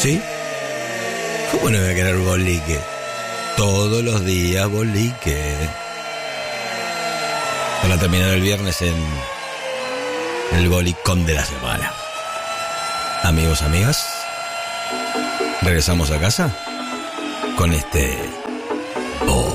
¿Sí? ¿Cómo no voy a querer boliche? Todos los días boliche. Para terminar el viernes en el bolicón de la semana. Amigos, amigas, regresamos a casa con este...